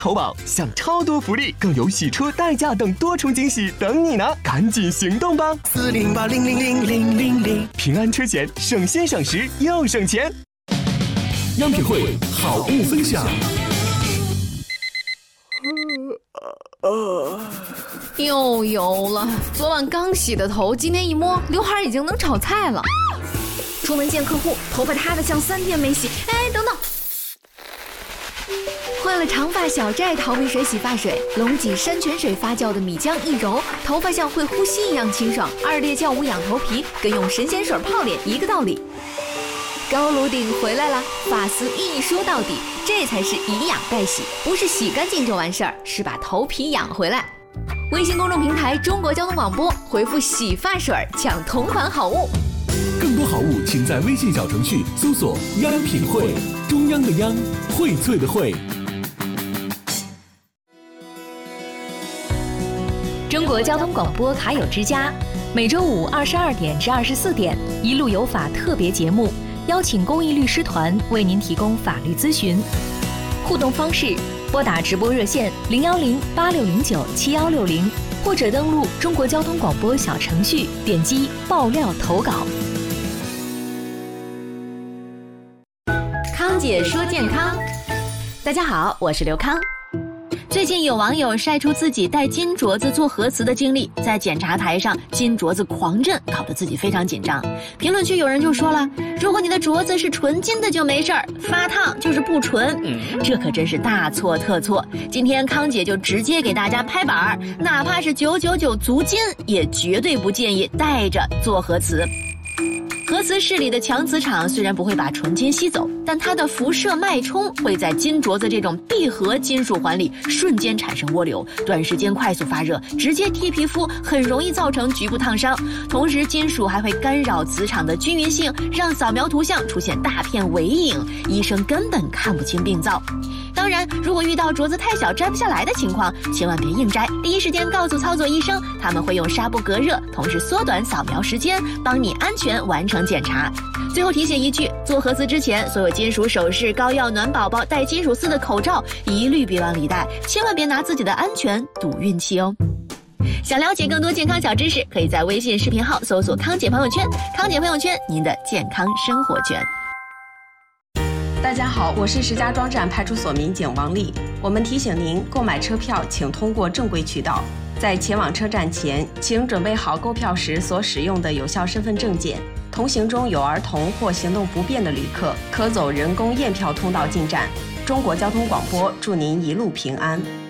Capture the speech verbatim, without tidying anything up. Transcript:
投保享超多福利，更有洗车代驾等多重惊喜等你呢！赶紧行动吧！ 四零八零零零零零零， 平安车险，省心省时又省钱。 央品汇好物分享。 又油了，昨晚刚洗的头，今天一摸，刘海已经能炒菜了。出门见客户，头发塌得像三天没洗。哎，等等。换了长发小寨逃避水洗发水，龙脊山泉水发酵的米浆一揉，头发像会呼吸一样清爽。二裂酵无养头皮，跟用神仙水泡脸一个道理。高颅顶回来了，发丝一梳到底，这才是以养代洗，不是洗干净就完事儿，是把头皮养回来。微信公众平台中国交通广播，回复洗发水抢同款好物。 更多好物请在微信小程序搜索央品汇，中央的央，荟萃的荟。 中国交通广播卡友之家，每周五二十二点至二十四点，一路有法特别节目，邀请公益律师团为您提供法律咨询。互动方式：拨打直播热线零幺零八六零九七幺六零，或者登录中国交通广播小程序，点击爆料投稿。 康姐说健康，大家好，我是刘康。最近有网友晒出自己带金镯子做核磁的经历，在检查台上金镯子狂震，搞得自己非常紧张。评论区有人就说了，如果你的镯子是纯金的就没事儿，发烫就是不纯，这可真是大错特错。今天康姐就直接给大家拍板儿，哪怕是九九九足金，也绝对不建议带着做核磁。核磁室里的强磁场虽然不会把纯金吸走，但它的辐射脉冲会在金镯子这种闭合金属环里瞬间产生涡流，短时间快速发热，直接贴皮肤，很容易造成局部烫伤。同时，金属还会干扰磁场的均匀性，让扫描图像出现大片尾影，医生根本看不清病灶。当然，如果遇到镯子太小摘不下来的情况，千万别硬摘，第一时间告诉操作医生，他们会用纱布隔热，同时缩短扫描时间，帮你安全完成检查。最后提醒一句，做核磁之前，所有金属首饰、膏药、暖宝宝、带金属丝的口罩，一律别往里带，千万别拿自己的安全赌运气哦。想了解更多健康小知识，可以在微信视频号搜索康姐朋友圈，康姐朋友圈，您的健康生活圈。 大家好，我是石家庄站派出所民警王丽。我们提醒您，购买车票请通过正规渠道。在前往车站前，请准备好购票时所使用的有效身份证件。同行中有儿童或行动不便的旅客，可走人工验票通道进站。中国交通广播祝您一路平安。